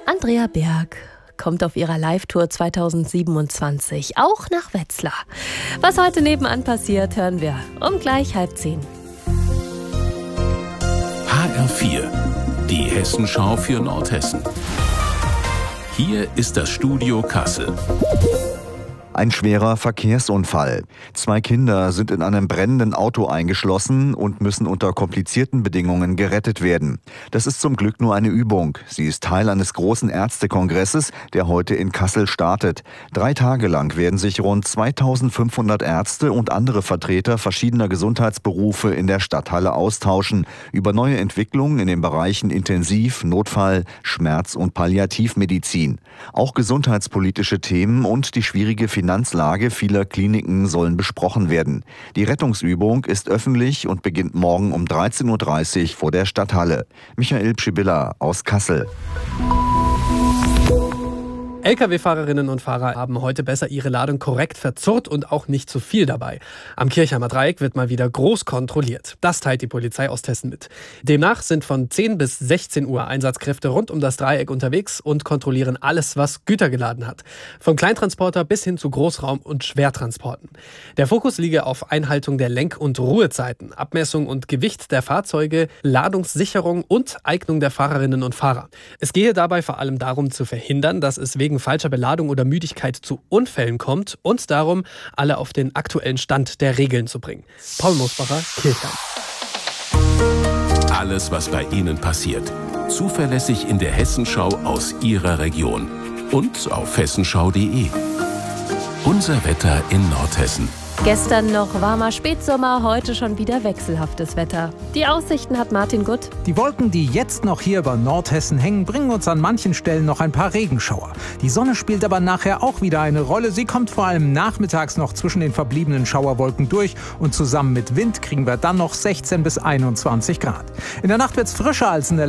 Andrea Berg kommt auf ihrer Live-Tour 2027 auch nach Wetzlar. Was heute nebenan passiert, hören wir um gleich 9:30. HR4, die Hessenschau für Nordhessen. Hier ist das Studio Kassel. Ein schwerer Verkehrsunfall. 2 Kinder sind in einem brennenden Auto eingeschlossen und müssen unter komplizierten Bedingungen gerettet werden. Das ist zum Glück nur eine Übung. Sie ist Teil eines großen Ärztekongresses, der heute in Kassel startet. 3 Tage lang werden sich rund 2500 Ärzte und andere Vertreter verschiedener Gesundheitsberufe in der Stadthalle austauschen über neue Entwicklungen in den Bereichen Intensiv-, Notfall-, Schmerz- und Palliativmedizin. Auch gesundheitspolitische Themen und die schwierige Finanzlage vieler Kliniken sollen besprochen werden. Die Rettungsübung ist öffentlich und beginnt morgen um 13:30 Uhr vor der Stadthalle. Michael Pschibilla aus Kassel. Lkw-Fahrerinnen und Fahrer haben heute besser ihre Ladung korrekt verzurrt und auch nicht zu viel dabei. Am Kirchheimer Dreieck wird mal wieder groß kontrolliert. Das teilt die Polizei Osthessen mit. Demnach sind von 10 bis 16 Uhr Einsatzkräfte rund um das Dreieck unterwegs und kontrollieren alles, was Güter geladen hat. Vom Kleintransporter bis hin zu Großraum- und Schwertransporten. Der Fokus liege auf Einhaltung der Lenk- und Ruhezeiten, Abmessung und Gewicht der Fahrzeuge, Ladungssicherung und Eignung der Fahrerinnen und Fahrer. Es gehe dabei vor allem darum zu verhindern, dass es wegen falscher Beladung oder Müdigkeit zu Unfällen kommt und darum, alle auf den aktuellen Stand der Regeln zu bringen. Paul Mosbacher, Kirchheim. Alles, was bei Ihnen passiert. Zuverlässig in der Hessenschau aus Ihrer Region. Und auf hessenschau.de. Unser Wetter in Nordhessen. Gestern noch warmer Spätsommer, heute schon wieder wechselhaftes Wetter. Die Aussichten hat Martin Gutt. Die Wolken, die jetzt noch hier über Nordhessen hängen, bringen uns an manchen Stellen noch ein paar Regenschauer. Die Sonne spielt aber nachher auch wieder eine Rolle. Sie kommt vor allem nachmittags noch zwischen den verbliebenen Schauerwolken durch und zusammen mit Wind kriegen wir dann noch 16 bis 21 Grad. In der Nacht wird es frischer als in der